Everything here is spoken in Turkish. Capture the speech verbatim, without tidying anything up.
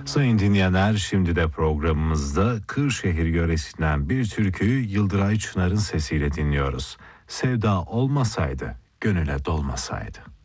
Sayın dinleyenler, şimdi de programımızda Kırşehir yöresinden bir türküyü Yıldıray Çınar'ın sesiyle dinliyoruz. Sevda olmasaydı, gönüle dolmasaydı.